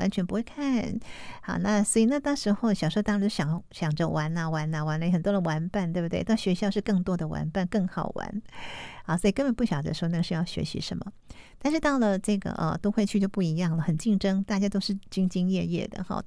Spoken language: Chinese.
完全不会看。好，那所以那时候小时候当然想着玩啊玩啊玩了很多的玩伴，对不对？到学校是更多的玩伴更好玩。好，所以根本不晓得说那是要学习什么。但是到了这个都会区就不一样了，很竞争，大家都是兢兢业业的哈。